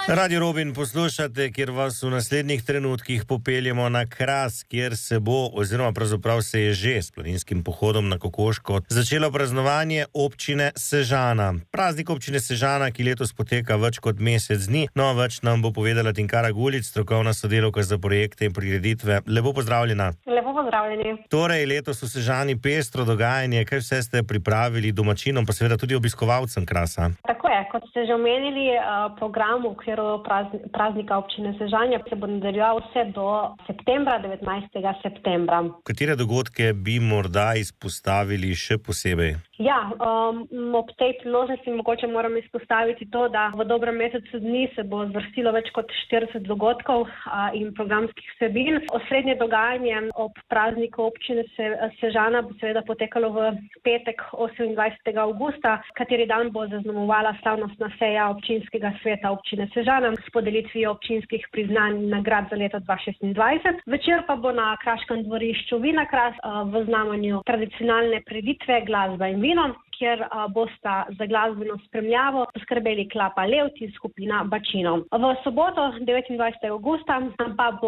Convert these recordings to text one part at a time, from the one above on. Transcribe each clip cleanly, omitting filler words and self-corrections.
Radio Robin poslušate, kjer vas v naslednjih trenutkih popeljemo na Kras, kjer se bo, oziroma pravzaprav se je že s planinskim pohodom na Kokoško začelo praznovanje občine Sežana. Praznik občine Sežana, ki letos poteka več kot mesec dni. No, več nam bo povedala Tinkara Gulič, strokovna sodelavka za projekte in prireditve. Lepo pozdravljena. Lepo pozdravljeni. Torej, letos v Sežani pestro dogajanje. Kaj vse ste pripravili domačinom, pa seveda tudi obiskovalcem Krasa? Tako je, kot ste že omenili, program v okviru praznika občine Sežana se bo nadaljeval vse do septembra, 19. septembra. Katere dogodke bi morda izpostavili še posebej? Ja, ob tej priložnosti mogoče moram izpostaviti to, da v dobrem mesecu dni se bo zvrstilo več kot 40 dogodkov in programskih vsebin. Osrednje dogajanje ob prazniku občine Sežana bo seveda potekalo v petek 28. avgusta, kateri dan bo zaznamovala slavnostna seja občinskega sveta občine Sežana s podelitvijo občinskih priznanj in nagrad za leto 2026. Večer pa bo na kraškem dvorišču Vina Kras v znamenju tradicionalne prireditve glasba in vino, kjer bosta za glasbeno spremljavo poskrbeli Klapa Levt in skupina Bačino. V soboto, 29. avgusta, pa bo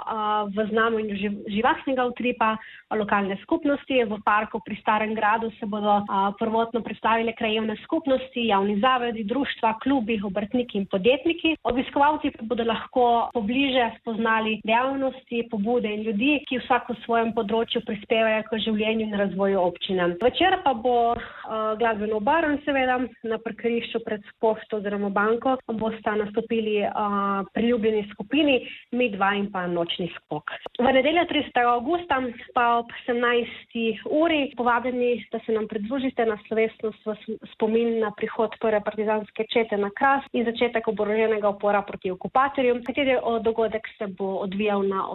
v znamenju živahnega utripa lokalne skupnosti v parku pri Starem gradu se bodo prvotno predstavile krajevne skupnosti, javni zavodi, društva, klubi, obrtniki in podjetniki. Obiskovalci pa bodo lahko pobliže spoznali dejavnosti, pobude in ljudi, ki vsak v svojem področju prispevajo k življenju in razvoju občine. Večer pa bo glasbeno barven, seveda, na parkirišču pred pošto oziroma banko bosta nastopili priljubljeni skupini Mi2 in pa Nočni skok. V nedeljo 30. avgusta pa ob 17. uri povabljeni, da se nam pridružite na slovesnost v spomin na prihod prve partizanske čete na Kras in začetek oboroženega upora proti okupatorju, kateri dogodek se bo odvijal na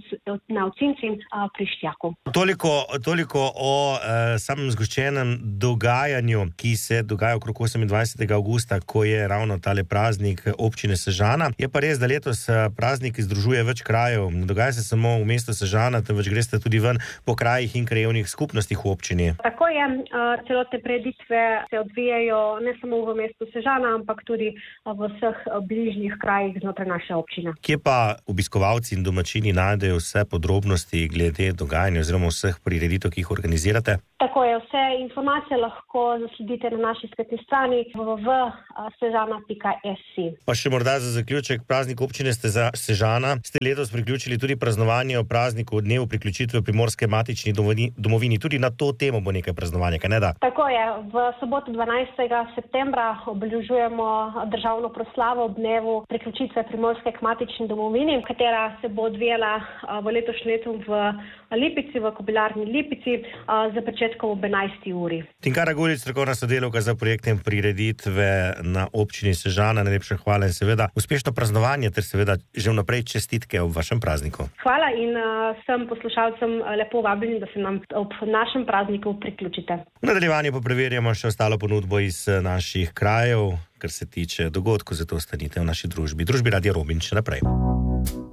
Ocinci pri Štjaku. Toliko o samem zgoščenem dogajanju, ki se dogaja okrog 28. avgusta, ko je ravno tale praznik občine Sežana. Je pa res, da letos praznik združuje več krajev. Ne dogaja se samo v mestu Sežana, temveč greste tudi ven po krajih in krajevnih skupnostih v občini. Tako je, celotne prireditve se odvijajo ne samo v mestu Sežana, ampak tudi v vseh bližnjih krajih znotraj naše občine. Kje pa obiskovalci in domačini najdejo vse podrobnosti glede dogajanja oziroma vseh prireditev, ki jih organizirate? Tako je, vse informacije lahko zasledite na naši spletni strani www.sežana.si. Pa še morda za zaključek, praznik občine Sežana ste letos priključili tudi praznovanje o prazniku dnevu priključitve Primorske matični domovini. Tudi na to temo bo nekaj praznovanja, kaj ne da? Tako je, v soboto 12. septembra obeležujemo državno proslavo ob dnevu priključitve Primorske k matični domovini, katera se bo odvijala v letošnjem letu v Lipici, v Kobilarni Lipici, za začetkom ob 11. uri. Tinkara Gulič, strokovna sodelavka za projekte in prireditve na občini Sežana, najlepša hvala in seveda uspešno praznovanje ter seveda že vnaprej čestitke ob vašem prazniku. Hvala in vsem poslušalcem lepo vabljeni, da se nam ob našem prazniku priključite. V nadaljevanju pa preverjamo še ostalo ponudbo iz naših krajev, kar se tiče dogodkov, zato ostanite v naši družbi. Družbi Radio Robin še naprej.